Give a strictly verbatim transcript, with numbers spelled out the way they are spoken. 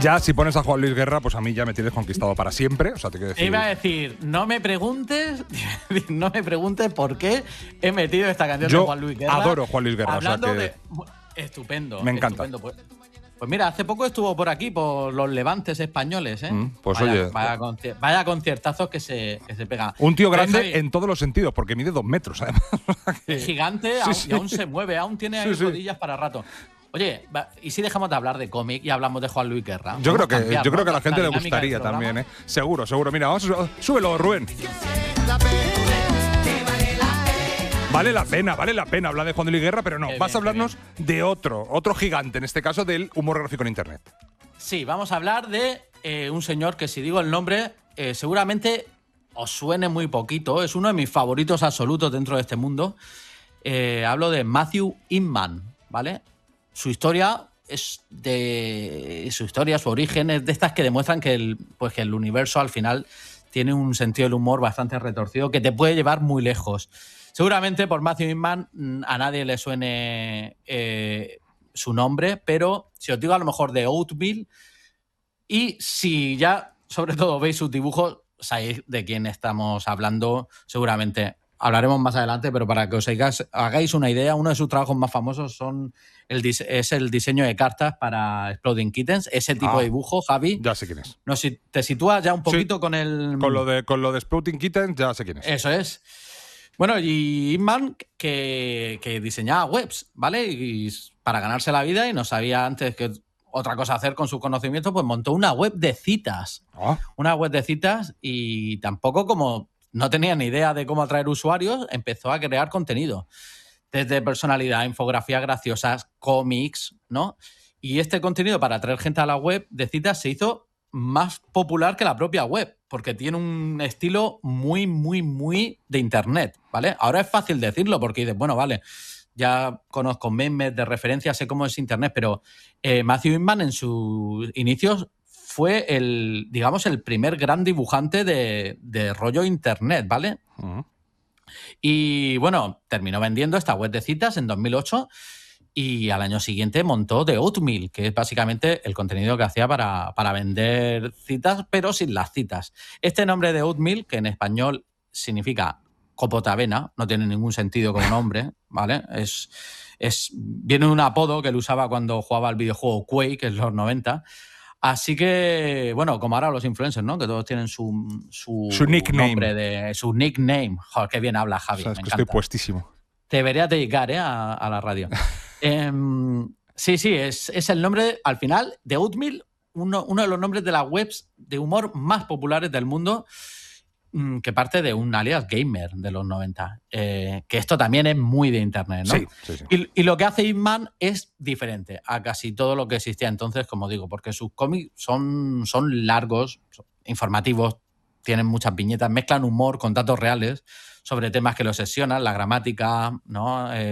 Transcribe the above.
Ya, si pones a Juan Luis Guerra, pues a mí ya me tienes conquistado para siempre. O sea, te quiero decir. Te iba a decir, no me preguntes, no me preguntes por qué he metido esta canción Yo de Juan Luis Guerra. adoro Juan Luis Guerra. Hablando o sea que de. Estupendo. Me encanta. Estupendo. Pues, pues mira, hace poco estuvo por aquí, por los Levantes españoles, ¿eh? Mm, pues vaya, oye. Vaya, conci- vaya conciertazos que se, que se pegan. Un tío Pero, grande Javi, en todos los sentidos, porque mide dos metros, además. es gigante Sí, aún- sí. y aún se mueve, aún tiene ahí Sí, sí. rodillas para rato. Oye, va, ¿y si dejamos de hablar de cómic y hablamos de Juan Luis Guerra? Yo creo Podemos que, cambiar, yo creo ¿no? que a la gente le dinámica del gustaría programa. también, ¿eh? Seguro, seguro. Mira, vamos a, súbelo, Rubén. Vale la pena, vale la pena hablar de Juan Luis Guerra, pero no, Qué vas bien, a hablarnos de otro, otro gigante, en este caso del humor gráfico en Internet. Sí, vamos a hablar de eh, un señor que, si digo el nombre, eh, seguramente os suene muy poquito. Es uno de mis favoritos absolutos dentro de este mundo. Eh, hablo de Matthew Inman, ¿vale? Su historia es de. Su historia, su origen es de estas que demuestran que el, pues que el universo al final tiene un sentido del humor bastante retorcido que te puede llevar muy lejos. Seguramente por Matthew Inman a nadie le suene eh, su nombre, pero si os digo a lo mejor de Oatmeal, y si ya sobre todo veis sus dibujos, sabéis de quién estamos hablando, seguramente. Hablaremos más adelante, pero para que os hagáis, hagáis una idea, uno de sus trabajos más famosos son el, es el diseño de cartas para Exploding Kittens. Ese tipo Ah, de dibujo, Javi. Ya sé quién es. No sé si te sitúas ya un poquito Sí, con el. Con lo de, con lo de Sprouting Kittens, ya sé quién es. Eso es. Bueno, y Inman que, que diseñaba webs, ¿vale? Y para ganarse la vida y no sabía antes que otra cosa hacer con sus conocimientos, pues montó una web de citas. Ah, Una web de citas y tampoco, como no tenía ni idea de cómo atraer usuarios, empezó a crear contenido. Desde personalidad, infografías graciosas, cómics, ¿no? Y este contenido para atraer gente a la web de citas se hizo más popular que la propia web, porque tiene un estilo muy, muy, muy de internet, ¿vale? Ahora es fácil decirlo porque dices, bueno, vale, ya conozco memes de referencia, sé cómo es internet, pero eh, Matthew Inman en sus inicios fue el, digamos, el primer gran dibujante de, de rollo internet, ¿vale? uh-huh. Y bueno, terminó vendiendo esta web de citas en dos mil ocho y al año siguiente montó The Oatmeal, que es básicamente el contenido que hacía para, para vender citas, pero sin las citas. Este nombre de Oatmeal, que en español significa copotavena, no tiene ningún sentido como nombre, ¿vale? Es, es, viene de un apodo que él usaba cuando jugaba al videojuego Quake en los noventa. Así que, bueno, como ahora los influencers, ¿no? Que todos tienen su, su, Su nickname. nombre de su nickname. Joder, qué bien habla Javi, O sea, es me que encanta. estoy puestísimo. Te deberías dedicar, ¿eh? a, a la radio. eh, sí, sí, es, es el nombre, al final, de Oatmeal, uno, uno de los nombres de las webs de humor más populares del mundo, mmm, que parte de un alias gamer de los noventa. Eh, que esto también es muy de internet, ¿no? Sí, sí, sí. Y, y lo que hace Inman es diferente a casi todo lo que existía entonces, como digo, porque sus cómics son, son largos, son informativos, tienen muchas viñetas, mezclan humor con datos reales sobre temas que lo obsesionan, la gramática, ¿no? Eh,